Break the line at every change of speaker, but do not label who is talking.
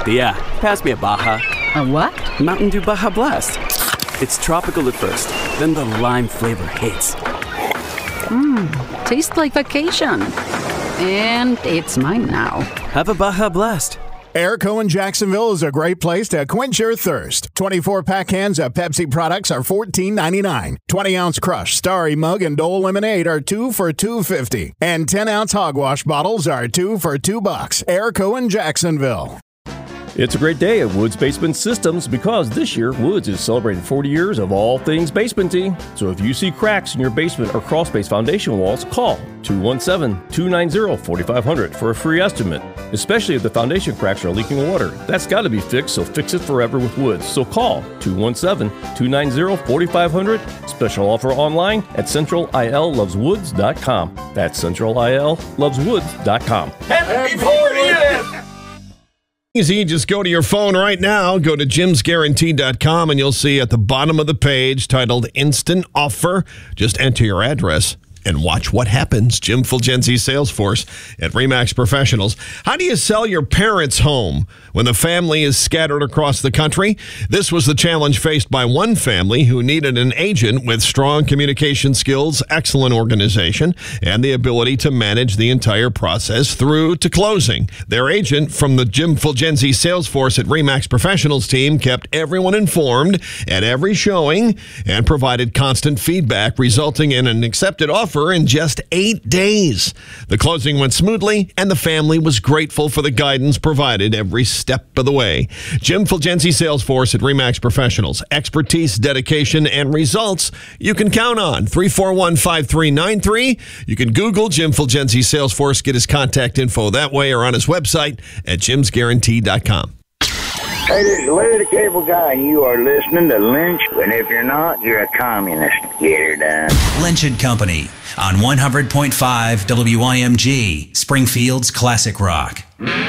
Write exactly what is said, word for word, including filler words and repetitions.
Yeah, pass me a Baja.
A what?
Mountain Dew Baja Blast. It's tropical at first, then the lime flavor hits.
Mmm, tastes like vacation. And it's mine now.
Have a Baja Blast.
Airco in Jacksonville is a great place to quench your thirst. twenty-four pack cans of Pepsi products are fourteen ninety-nine. twenty ounce Crush, Starry Mug, and Dole Lemonade are two for two fifty. And ten ounce Hogwash bottles are two for two bucks. Airco in Jacksonville.
It's a great day at Woods Basement Systems because this year Woods is celebrating forty years of all things basementy. So if you see cracks in your basement or crawl space foundation walls, call two one seven, two nine zero, four five zero zero for a free estimate. Especially if the foundation cracks are leaking water. That's got to be fixed, so fix it forever with Woods. So call two one seven, two nine zero, four five zero zero. Special offer online at central I L loves woods dot com. That's central I L loves woods dot com.
Happy fortieth!
Easy, just go to your phone right now, go to jims guarantee dot com, and you'll see at the bottom of the page titled Instant Offer. Just enter your address and watch what happens. Jim Fulgenzi, Salesforce at Remax Professionals. How do you sell your parents' home when the family is scattered across the country? This was the challenge faced by one family who needed an agent with strong communication skills, excellent organization, and the ability to manage the entire process through to closing. Their agent from the Jim Fulgenzi Salesforce at Remax Professionals team kept everyone informed at every showing and provided constant feedback, resulting in an accepted offer in just eight days. The closing went smoothly, and the family was grateful for the guidance provided every step of the way. Jim Fulgenzi Salesforce at Remax Professionals. Expertise, dedication, and results you can count on. three four one, five three nine three. You can Google Jim Fulgenzi Salesforce, get his contact info that way, or on his website at jims guarantee dot com.
Hey, this is Larry the Cable Guy, and you are listening to Lynch. And if you're not, you're a communist. Get her done.
Lynch and Company on one hundred point five W I M G, Springfield's Classic Rock.